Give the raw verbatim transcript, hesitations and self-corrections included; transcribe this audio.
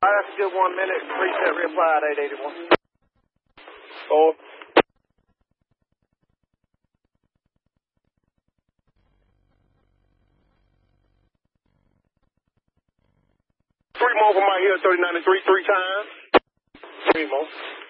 that's a good one minute. Reset reapplied, eight eighty-one. Four. Three more from my here, thirty ninety-three, three times. Three more.